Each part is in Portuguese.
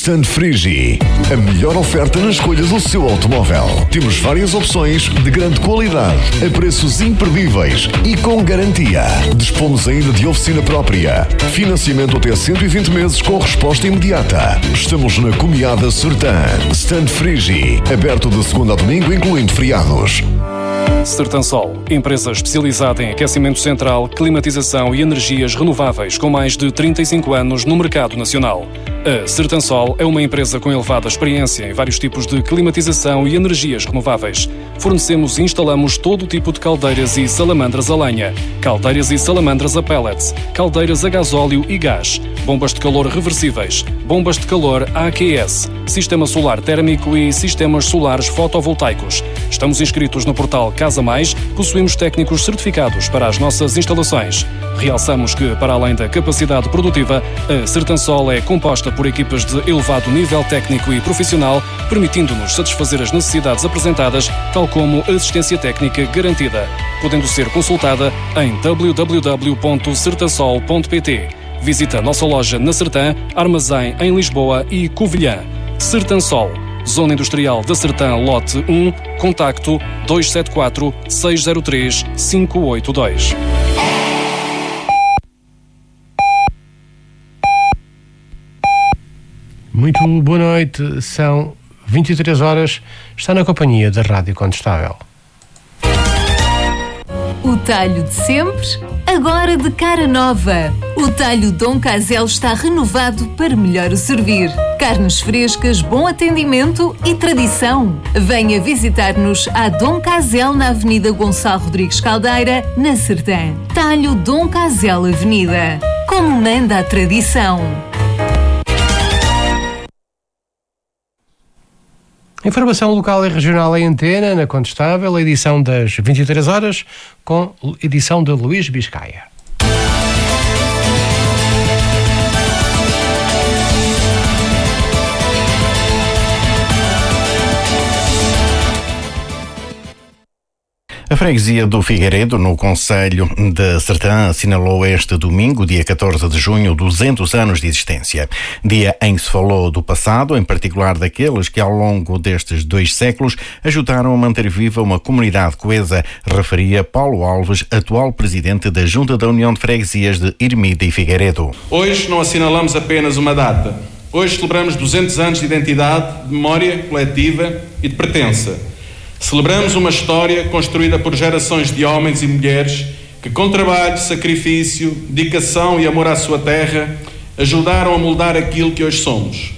Stand Frigi, a melhor oferta na escolha do seu automóvel. Temos várias opções de grande qualidade, a preços imperdíveis e com garantia. Dispomos ainda de oficina própria. Financiamento até 120 meses com resposta imediata. Estamos na Comiada Sertã. Stand Frigi, aberto de segunda a domingo, incluindo feriados. Sertansol, empresa especializada em aquecimento central, climatização e energias renováveis com mais de 35 anos no mercado nacional. A Sertansol é uma empresa com elevada experiência em vários tipos de climatização e energias renováveis. Fornecemos e instalamos todo tipo de caldeiras e salamandras a lenha, caldeiras e salamandras a pellets, caldeiras a gasóleo e gás, bombas de calor reversíveis, bombas de calor AQS, sistema solar térmico e sistemas solares fotovoltaicos. Estamos inscritos no portal Casa Mais, possuímos técnicos certificados para as nossas instalações. Realçamos que, para além da capacidade produtiva, a Sertansol é composta por equipas de elevado nível técnico e profissional, permitindo-nos satisfazer as necessidades apresentadas, tal como assistência técnica garantida, podendo ser consultada em www.sertansol.pt. Visita a nossa loja na Sertã, armazém em Lisboa e Covilhã. Sertansol, Zona Industrial da Sertã, lote 1, contacto 274 603 582. Muito boa noite, são 23 horas, está na companhia da Rádio Contestável. O talho de sempre, agora de cara nova. O talho Dom Casel está renovado para melhor o servir. Carnes frescas, bom atendimento e tradição. Venha visitar-nos à Dom Casel na Avenida Gonçalo Rodrigues Caldeira, na Sertã. Talho Dom Casel Avenida. Como manda a tradição. Informação local e regional em antena, na Contestável, a edição das 23 horas, com edição de Luís Biscaia. A freguesia do Figueiredo, no concelho de Sertã, assinalou este domingo, dia 14 de junho, 200 anos de existência. Dia em que se falou do passado, em particular daqueles que ao longo destes 2 séculos ajudaram a manter viva uma comunidade coesa, referia Paulo Alves, atual presidente da Junta da União de Freguesias de Ermida e Figueiredo. Hoje não assinalamos apenas uma data. Hoje celebramos 200 anos de identidade, de memória coletiva e de pertença. Celebramos uma história construída por gerações de homens e mulheres que, com trabalho, sacrifício, dedicação e amor à sua terra, ajudaram a moldar aquilo que hoje somos.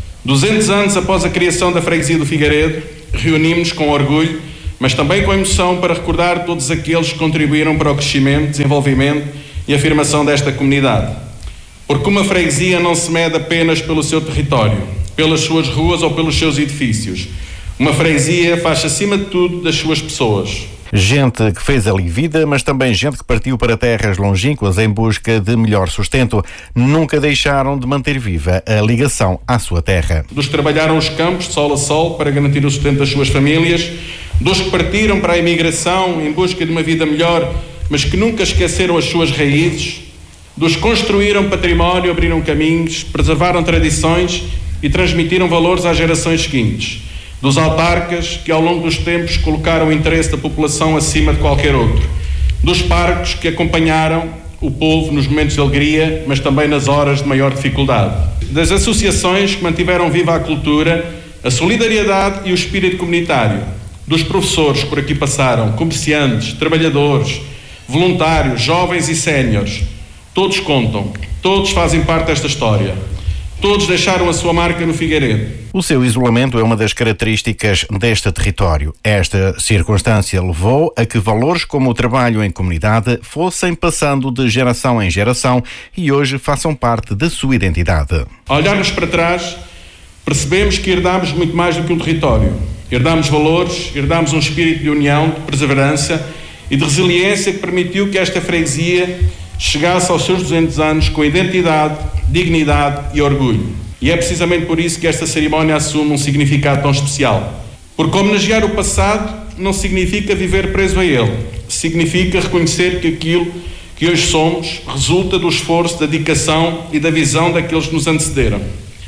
200 anos após a criação da freguesia do Figueiredo, reunimos-nos com orgulho, mas também com emoção para recordar todos aqueles que contribuíram para o crescimento, desenvolvimento e afirmação desta comunidade. Porque uma freguesia não se mede apenas pelo seu território, pelas suas ruas ou pelos seus edifícios. Uma freguesia faz acima de tudo das suas pessoas. Gente que fez ali vida, mas também gente que partiu para terras longínquas em busca de melhor sustento. Nunca deixaram de manter viva a ligação à sua terra. Dos que trabalharam os campos de sol a sol para garantir o sustento das suas famílias, dos que partiram para a imigração em busca de uma vida melhor, mas que nunca esqueceram as suas raízes, dos que construíram património, abriram caminhos, preservaram tradições e transmitiram valores às gerações seguintes. Dos autarcas que ao longo dos tempos colocaram o interesse da população acima de qualquer outro. Dos parcos que acompanharam o povo nos momentos de alegria, mas também nas horas de maior dificuldade. Das associações que mantiveram viva a cultura, a solidariedade e o espírito comunitário. Dos professores que por aqui passaram, comerciantes, trabalhadores, voluntários, jovens e séniores. Todos contam, todos fazem parte desta história. Todos deixaram a sua marca no Figueiredo. O seu isolamento é uma das características deste território. Esta circunstância levou a que valores como o trabalho em comunidade fossem passando de geração em geração e hoje façam parte da sua identidade. Ao olharmos para trás, percebemos que herdámos muito mais do que um território. Herdámos valores, herdámos um espírito de união, de perseverança e de resiliência que permitiu que esta freguesia chegasse aos seus 200 anos com identidade, dignidade e orgulho. E é precisamente por isso que esta cerimónia assume um significado tão especial. Porque homenagear o passado não significa viver preso a ele. Significa reconhecer que aquilo que hoje somos resulta do esforço, da dedicação e da visão daqueles que nos antecederam.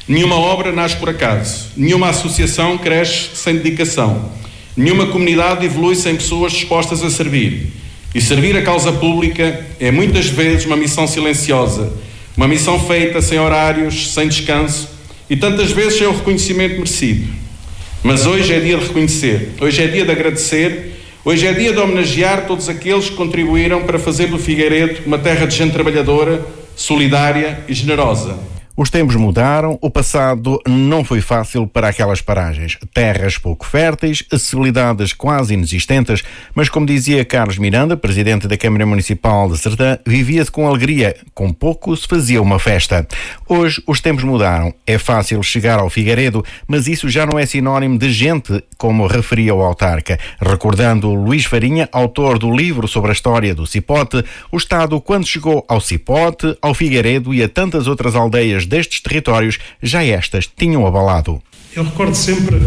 Nenhuma obra nasce por acaso, nenhuma associação cresce sem dedicação, nenhuma comunidade evolui sem pessoas dispostas a servir. E servir a causa pública é muitas vezes uma missão silenciosa, uma missão feita sem horários, sem descanso e tantas vezes sem o reconhecimento merecido. Mas hoje é dia de reconhecer, hoje é dia de agradecer, hoje é dia de homenagear todos aqueles que contribuíram para fazer do Figueiredo uma terra de gente trabalhadora, solidária e generosa. Os tempos mudaram, o passado não foi fácil para aquelas paragens. Terras pouco férteis, acessibilidades quase inexistentes, mas como dizia Carlos Miranda, presidente da Câmara Municipal de Sertã, vivia-se com alegria, com pouco se fazia uma festa. Hoje os tempos mudaram, é fácil chegar ao Figueiredo, mas isso já não é sinónimo de gente, como referia o autarca. Recordando Luís Farinha, autor do livro sobre a história do Cipote, o Estado, quando chegou ao Cipote, ao Figueiredo e a tantas outras aldeias destes territórios, já estas tinham abalado. Eu recordo sempre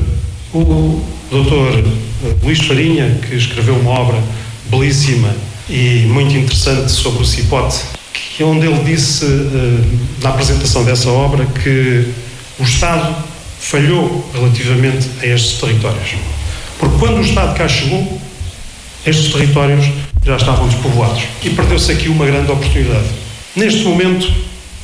o Dr. Luís Farinha, que escreveu uma obra belíssima e muito interessante sobre o Cipote, onde ele disse, na apresentação dessa obra, que o Estado falhou relativamente a estes territórios. Porque quando o Estado cá chegou, estes territórios já estavam despovoados. E perdeu-se aqui uma grande oportunidade. Neste momento,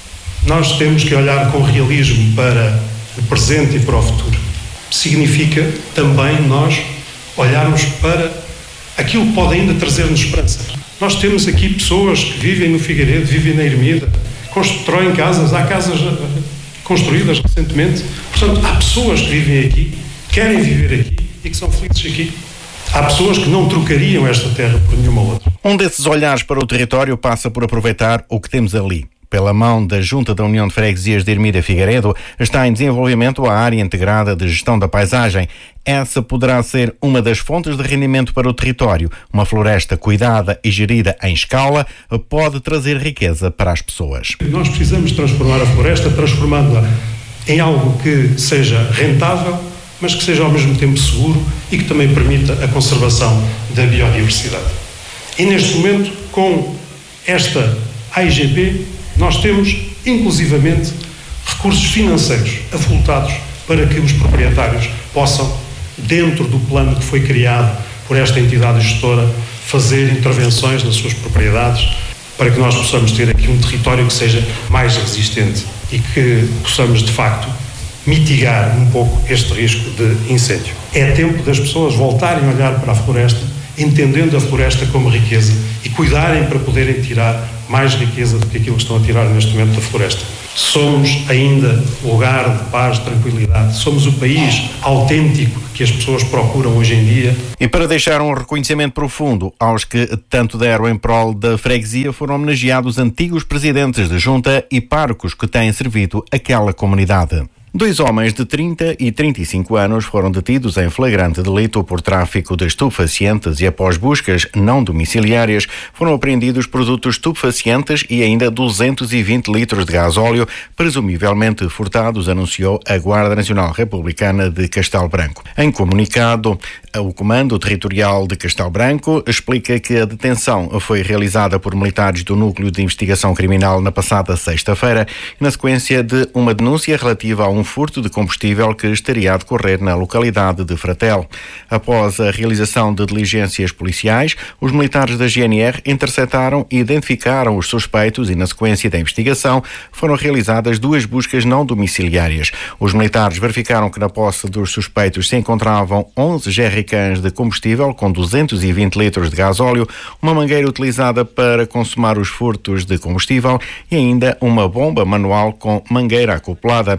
nós temos que olhar com realismo para o presente e para o futuro. Significa também nós olharmos para aquilo que pode ainda trazer-nos esperança. Nós temos aqui pessoas que vivem no Figueiredo, vivem na Ermida, constroem casas, há casas construídas recentemente. Portanto, há pessoas que vivem aqui, querem viver aqui e que são felizes aqui. Há pessoas que não trocariam esta terra por nenhuma outra. Um desses olhares para o território passa por aproveitar o que temos ali. Pela mão da Junta da União de Freguesias de Ermida Figueiredo, está em desenvolvimento a área integrada de gestão da paisagem. Essa poderá ser uma das fontes de rendimento para o território. Uma floresta cuidada e gerida em escala pode trazer riqueza para as pessoas. Nós precisamos transformar a floresta, transformando-a em algo que seja rentável, mas que seja ao mesmo tempo seguro e que também permita a conservação da biodiversidade. E neste momento, com esta AIGP, nós temos, inclusivamente, recursos financeiros avultados para que os proprietários possam, dentro do plano que foi criado por esta entidade gestora, fazer intervenções nas suas propriedades para que nós possamos ter aqui um território que seja mais resistente e que possamos, de facto, mitigar um pouco este risco de incêndio. É tempo das pessoas voltarem a olhar para a floresta, entendendo a floresta como riqueza e cuidarem para poderem tirar mais riqueza do que aquilo que estão a tirar neste momento da floresta. Somos ainda lugar de paz, de tranquilidade. Somos o país autêntico que as pessoas procuram hoje em dia. E para deixar um reconhecimento profundo aos que tanto deram em prol da freguesia, foram homenageados antigos presidentes de junta e párocos que têm servido aquela comunidade. 2 homens de 30 e 35 anos foram detidos em flagrante delito por tráfico de estupefacientes e após buscas não domiciliárias foram apreendidos produtos estupefacientes e ainda 220 litros de gasóleo, presumivelmente furtados, anunciou a Guarda Nacional Republicana de Castelo Branco. Em comunicado, o Comando Territorial de Castelo Branco explica que a detenção foi realizada por militares do Núcleo de Investigação Criminal na passada sexta-feira, na sequência de uma denúncia relativa a um furto de combustível que estaria a decorrer na localidade de Fratel. Após a realização de diligências policiais, os militares da GNR interceptaram e identificaram os suspeitos e, na sequência da investigação, foram realizadas 2 buscas não domiciliárias. Os militares verificaram que na posse dos suspeitos se encontravam 11 jerrycans de combustível com 220 litros de gasóleo, uma mangueira utilizada para consumar os furtos de combustível e ainda uma bomba manual com mangueira acoplada.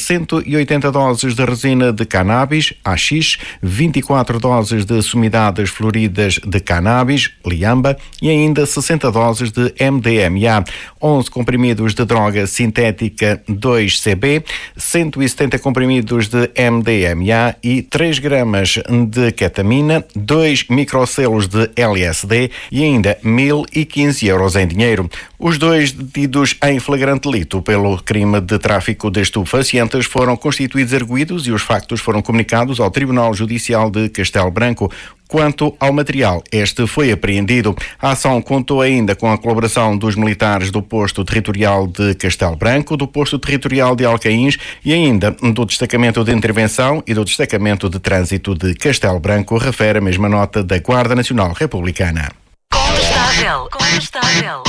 180 doses de resina de cannabis, AX, 24 doses de sumidades floridas de cannabis, liamba, e ainda 60 doses de MDMA, 11 comprimidos de droga sintética 2CB, 170 comprimidos de MDMA e 3 gramas de ketamina, 2 microselos de LSD e ainda 1.015 euros em dinheiro. Os 2 detidos em flagrante delito pelo crime de tráfico de estupefacientes foram constituídos arguidos e os factos foram comunicados ao Tribunal Judicial de Castelo Branco. Quanto ao material, este foi apreendido. A ação contou ainda com a colaboração dos militares do Posto Territorial de Castelo Branco, do Posto Territorial de Alcaíns e ainda do Destacamento de Intervenção e do Destacamento de Trânsito de Castelo Branco, refere a mesma nota da Guarda Nacional Republicana. Condestável.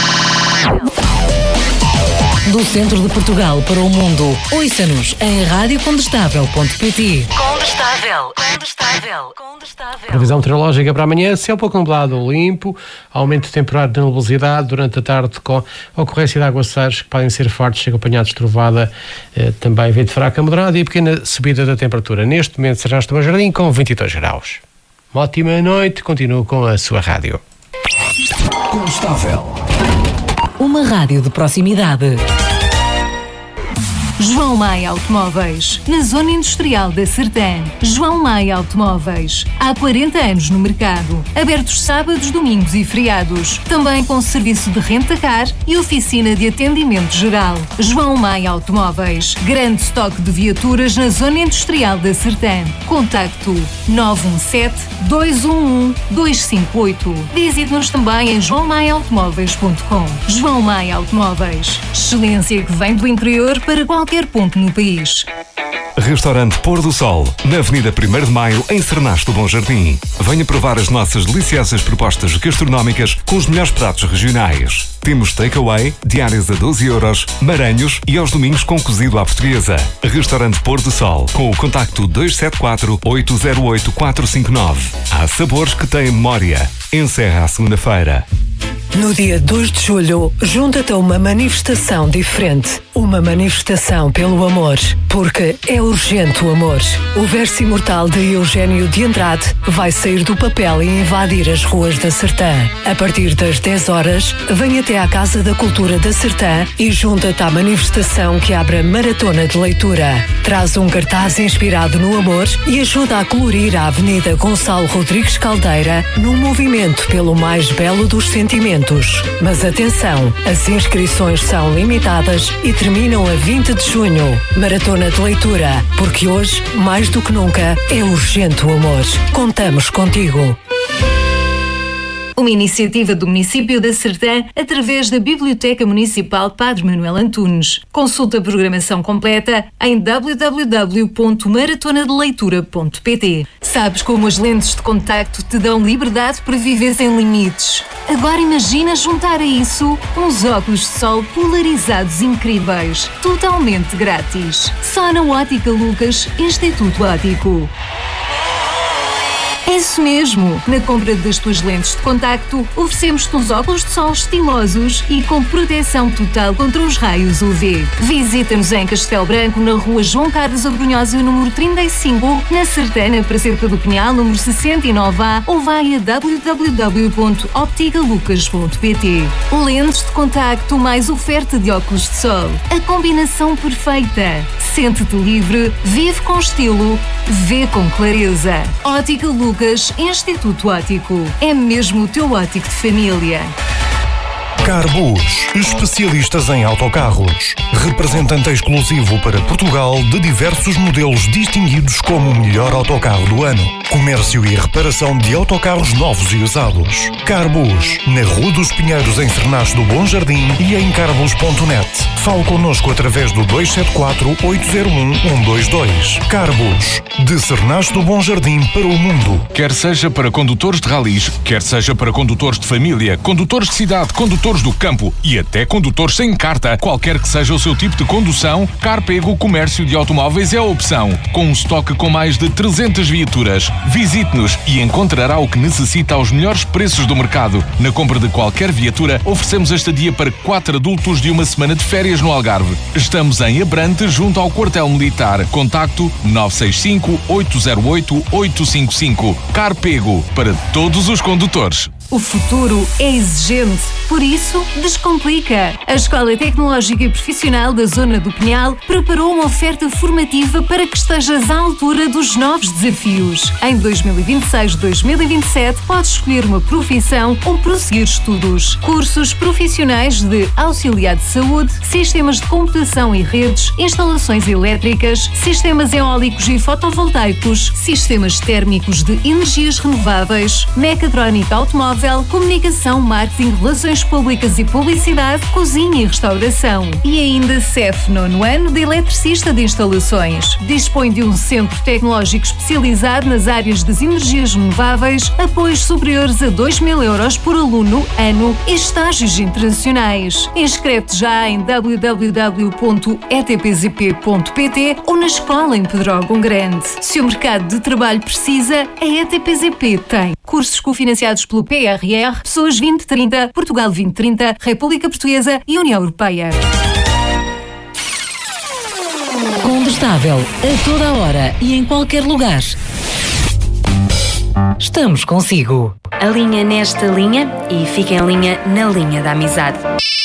Do centro de Portugal para o mundo, ouça-nos em radiocondestável.pt. Condestável. Previsão meteorológica para amanhã: céu pouco nublado ou limpo, aumento temporário de nebulosidade durante a tarde com ocorrência de aguaceiros que podem ser fortes, acompanhados de trovada, também vento fraco a moderado e pequena subida da temperatura. Neste momento, Serrães do Bom Jardim com 22 graus. Uma ótima noite, continuo com a sua rádio. Condestável. Uma rádio de proximidade. João Maia Automóveis, na Zona Industrial da Sertã. João Maia Automóveis, há 40 anos no mercado. Abertos sábados, domingos e feriados. Também com serviço de renta-car e oficina de atendimento geral. João Maia Automóveis, grande estoque de viaturas na Zona Industrial da Sertã. Contacto 917-211-258. Visite-nos também em joaomaiaautomóveis.com. João Maia Automóveis, excelência que vem do interior para qualquer ponto no país. Restaurante Pôr do Sol, na Avenida 1º de Maio, em Serrães do Bom Jardim. Venha provar as nossas deliciosas propostas gastronómicas com os melhores pratos regionais. Temos takeaway, diárias a 12 euros, maranhos e aos domingos com cozido à portuguesa. Restaurante Pôr do Sol, com o contacto 274-808-459. Há sabores que têm memória. Encerra a segunda-feira. No dia 2 de julho, junta-te a uma manifestação diferente. Uma manifestação pelo amor. Porque é urgente o amor. O verso imortal de Eugênio de Andrade vai sair do papel e invadir as ruas da Sertã. A partir das 10 horas, vem até à Casa da Cultura da Sertã e junta-te à manifestação que abre a maratona de leitura. Traz um cartaz inspirado no amor e ajuda a colorir a Avenida Gonçalo Rodrigues Caldeira num movimento pelo mais belo dos sentimentos. Mas atenção, as inscrições são limitadas e terminam a 20 de junho. Maratona de leitura, porque hoje, mais do que nunca, é urgente o amor. Contamos contigo. Uma iniciativa do município da Sertã através da Biblioteca Municipal Padre Manuel Antunes. Consulta a programação completa em www.maratonadeleitura.pt. Sabes como as lentes de contacto te dão liberdade para viver sem limites? Agora imagina juntar a isso uns óculos de sol polarizados incríveis, totalmente grátis. Só na Ótica Lucas, Instituto Óptico. É isso mesmo! Na compra das tuas lentes de contacto, oferecemos-te uns óculos de sol estilosos e com proteção total contra os raios UV. Visita-nos em Castelo Branco, na rua João Carlos Abrunhosa, número 35, na Sertana, para Cerca do Pinhal, número 69A, ou vai a www.opticalucas.pt. Lentes de contacto mais oferta de óculos de sol. A combinação perfeita. Sente-te livre, vive com estilo, vê com clareza. Ótica Lucas, Instituto Óptico. É mesmo o teu óptico de família. Carbus, especialistas em autocarros. Representante exclusivo para Portugal de diversos modelos distinguidos como o melhor autocarro do ano. Comércio e reparação de autocarros novos e usados. Carbus, na Rua dos Pinheiros, em Serrães do Bom Jardim e em carbus.net. Fale connosco através do 274-801-122. Carbus, de Serrães do Bom Jardim para o mundo. Quer seja para condutores de ralis, quer seja para condutores de família, condutores de cidade, condutores do campo e até condutores sem carta, qualquer que seja o seu tipo de condução, Carpego Comércio de Automóveis é a opção. Com um estoque com mais de 300 viaturas. Visite-nos e encontrará o que necessita aos melhores preços do mercado. Na compra de qualquer viatura, oferecemos a estadia para 4 adultos de uma semana de férias no Algarve. Estamos em Abrante, junto ao quartel militar. Contacto 965-808-855. Carpego, para todos os condutores. O futuro é exigente, por isso, descomplica. A Escola Tecnológica e Profissional da Zona do Pinhal preparou uma oferta formativa para que estejas à altura dos novos desafios. Em 2026-2027, podes escolher uma profissão ou prosseguir estudos. Cursos profissionais de auxiliar de saúde, sistemas de computação e redes, instalações elétricas, sistemas eólicos e fotovoltaicos, sistemas térmicos de energias renováveis, mecatrónica automóvel, comunicação, marketing, relações públicas e publicidade, cozinha e restauração. E ainda CEF 9º ano de eletricista de instalações. Dispõe de um centro tecnológico especializado nas áreas das energias renováveis, apoios superiores a 2.000 euros por aluno ano e estágios internacionais. Inscreve-te já em www.etpzp.pt ou na escola em Pedrógão Grande. Se o mercado de trabalho precisa, a ETPZP tem. Cursos cofinanciados pelo PRR, Pessoas 2030, Portugal 2030, República Portuguesa e União Europeia. Condestável, a toda a hora e em qualquer lugar. Estamos consigo. Alinha nesta linha e fica em linha na linha da amizade.